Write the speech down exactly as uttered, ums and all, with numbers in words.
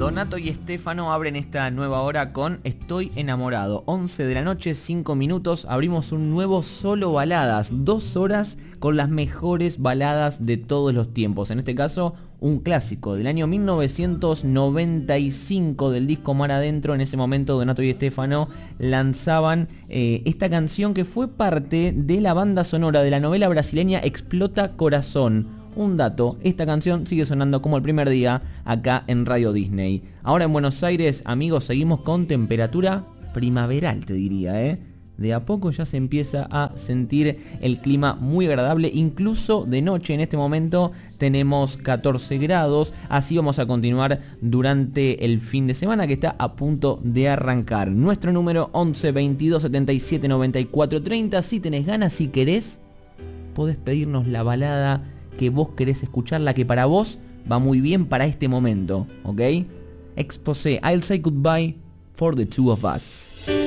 Donato y Estefano abren esta nueva hora con Estoy enamorado. once de la noche, cinco minutos, abrimos un nuevo Solo Baladas. Dos horas con las mejores baladas de todos los tiempos. En este caso, un clásico del año mil novecientos noventa y cinco del disco Mar Adentro. En ese momento Donato y Estefano lanzaban eh, esta canción que fue parte de la banda sonora de la novela brasileña Explota Corazón. Un dato, esta canción sigue sonando como el primer día acá en Radio Disney. Ahora en Buenos Aires, amigos, seguimos con temperatura primaveral, te diría, ¿eh? De a poco ya se empieza a sentir el clima muy agradable, incluso de noche. En este momento tenemos catorce grados, así vamos a continuar durante el fin de semana que está a punto de arrancar. Nuestro número once veintidós setenta y siete noventa y cuatro treinta, si tenés ganas, si querés, podés pedirnos la balada que vos querés escuchar, la que para vos va muy bien para este momento, ¿ok? Exposé, I'll Say Goodbye for the Two of Us.